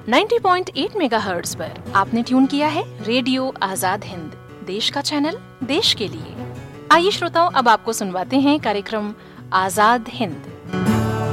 90.8 megahertz पर आपने tune किया है रेडियो आजाद हिंद, देश का चैनल, देश के लिए। आइए श्रोताओं, अब आपको सुनवाते हैं कार्यक्रम आजाद हिंद।